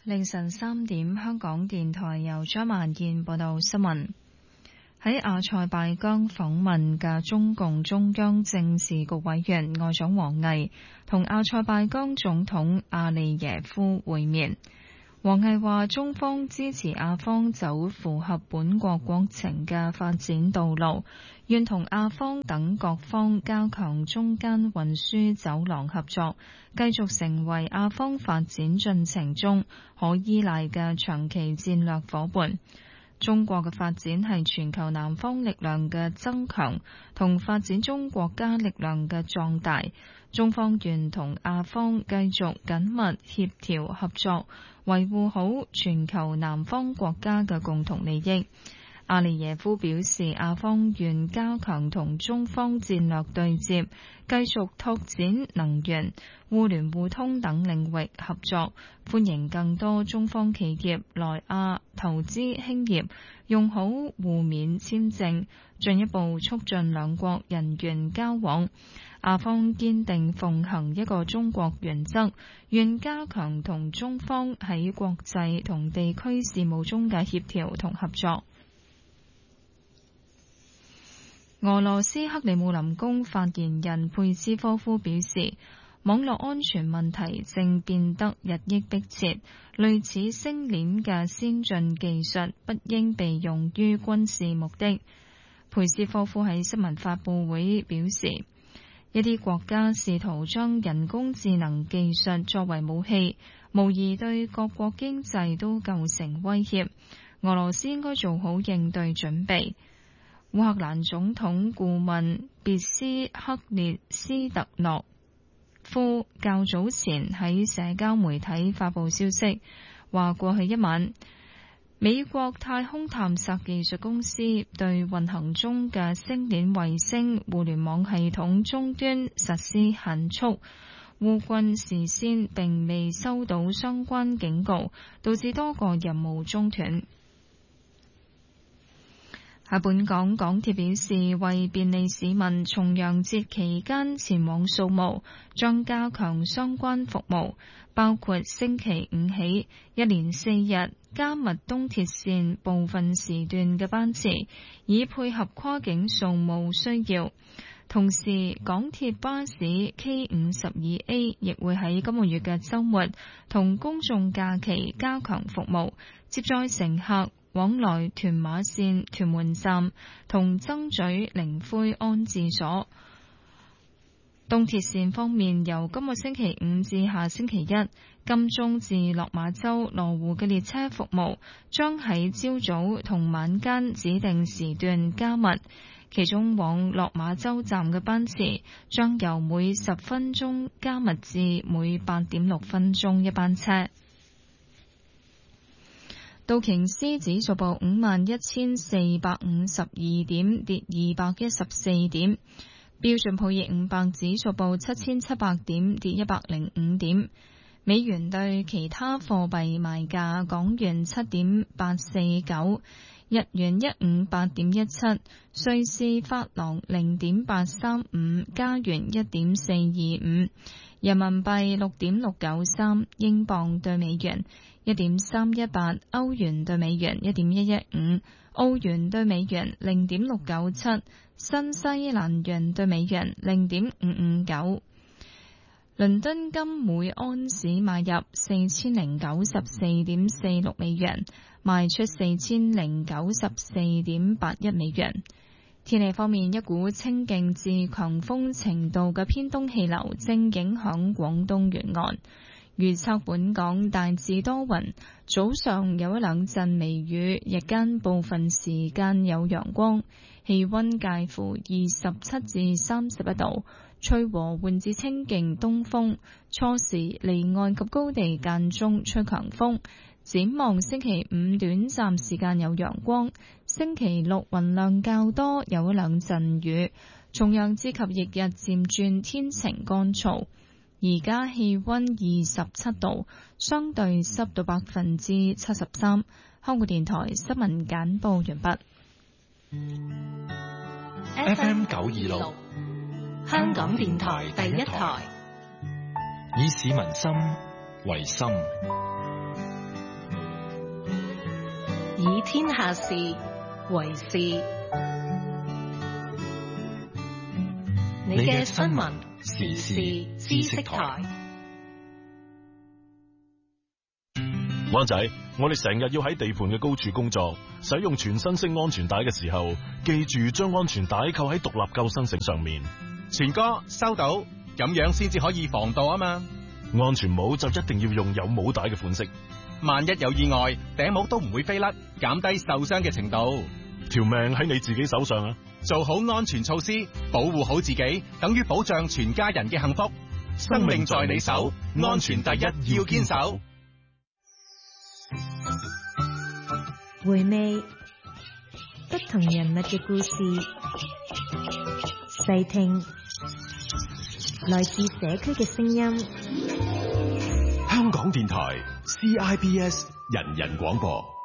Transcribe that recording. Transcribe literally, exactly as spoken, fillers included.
凌晨三點，香港電台由張萬燕報道新聞。喺阿塞拜疆訪問嘅中共中央政治局委員外長王毅同阿塞拜疆總統阿利耶夫會面。王毅話：中方支持阿方走符合本國國情嘅發展道路，願同阿方等各方加強中間運輸走廊合作，繼續成為阿方發展進程中可依賴嘅長期戰略夥伴。中國嘅發展係全球南方力量嘅增強同發展中國家力量嘅壯大。中方願同阿方繼續緊密協調合作，維護好全球南方國家嘅共同利益。阿利耶夫表示，阿方願加強同中方戰略對接，繼續拓展能源、互聯互通等領域合作，歡迎更多中方企業來亞投資興業，用好互免簽證，進一步促進兩國人員交往。阿方堅定奉行一個中國原則，願加強同中方喺國際同地區事務中嘅協調同合作。俄羅斯克里姆林宮發言人佩斯科夫表示，網絡安全問題正變得日益迫切，類似星鏈嘅先進技術不應被用於軍事目的。佩斯科夫喺新聞發佈會表示，一啲國家試圖將人工智能技術作為武器，無疑對各國經濟都構成威脅。俄羅斯應該做好應對準備。烏克蘭總統顧問別斯克列斯特諾夫較早前喺社交媒體發佈消息，話過去一晚，美國太空探索技術公司對運行中嘅星鏈衛星互聯網系統終端實施限速，烏軍事先並未收到相關警告，導致多個任務中斷。喺本港，港鐵表示，為便利市民重陽節期間前往掃墓，將加強相關服務，包括星期五起一連四日加密東鐵線部分時段嘅班次，以配合跨境掃墓需要。同時，港鐵巴士 K 五十二 A 亦會喺今個月嘅週末同公眾假期加強服務，接載乘客往來屯馬線屯門站同曾咀靈灰安置所。東鐵線方面，由今個星期五至下星期一，金鐘至落馬洲羅湖嘅列車服務將喺朝早同晚間指定時段加密，其中往落馬洲站嘅班次將由每十分鐘加密至每八點六分鐘一班車。道瓊斯指數報五萬一千四百五十二點，跌二百一十四點。標準普爾五百指數報七千七百點，跌一百零五點。美元對其他貨幣賣價：港元七點八四九，日元一五八點一七，瑞士法郎零點八三五，加元一點四二五，人民幣六點六九三，英鎊對美元一點三一八，歐元對美元一點一一五，澳元對美元零點六九七，新西蘭元對美元零點五五九。倫敦金每安士買入四千零九十四點四六美元，賣出四千零九十四點八一美元。天氣方面，一股清勁至強風程度嘅偏東氣流正影響廣東沿岸。預測本港大致多雲，早上有一兩陣微雨，日間部分時間有陽光，氣溫介乎二十七至三十一度，吹和緩至清勁東風，初時離岸及高地間中吹強風。展望星期五短暫時間有陽光，星期六雲量較多，有一兩陣雨，重陽節及翌日漸轉天晴乾燥。而家氣溫二十七度，相對濕度百分之七十三。香港電台新聞簡報完畢。 F M 九二六， 香港電台第一台， 以市民心為心， 以天下事為事。你嘅新聞時事知識台。 灣仔，我哋成日要喺地盤嘅高處工作，使用全身式安全帶嘅時候，記住將安全帶扣喺獨立救生繩上面。 全哥收到，咁樣先至可以防墮啊嘛。 安全帽就一定要用有帽帶嘅款式， 萬一有意外，頂帽都唔會飛甩，減低受傷嘅程度。 條命喺你自己手上啊！ 做好安全措施，保護好自己，等於保障全家人嘅幸福。生命在你手，安全第一，要堅守。 回味不同人物嘅故事，細聽來自社區嘅聲音。 香港電台 C I B S 人人廣播。